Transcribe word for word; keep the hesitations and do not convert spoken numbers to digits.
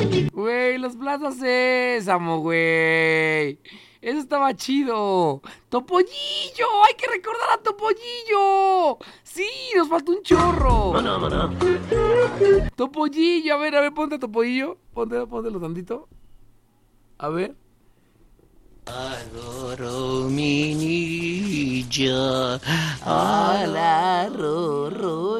Güey, los Plaza Sésamo, güey. Eso estaba chido. ¡Topollillo! ¡Hay que recordar a Topollillo! ¡Sí! ¡Nos falta un chorro! Maná, maná. Topollillo, a ver, a ver, ponte Topollillo. Ponte, póntelo tantito. A ver. Adoro mi ninja. Hola, Rorro.